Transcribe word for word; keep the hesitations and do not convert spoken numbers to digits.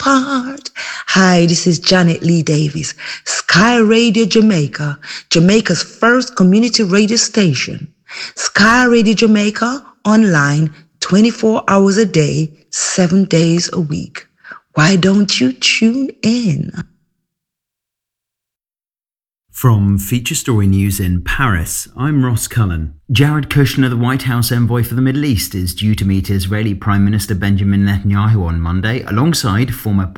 apart. Hi, this is Janet Lee Davis, Sky Radio Jamaica, Jamaica's first community radio station. Sky Radio Jamaica, online twenty-four hours a day, seven days a week. Why don't you tune in? From Feature Story News in Paris, I'm Ross Cullen. Jared Kushner, the White House envoy for the Middle East, is due to meet Israeli Prime Minister Benjamin Netanyahu on Monday, alongside former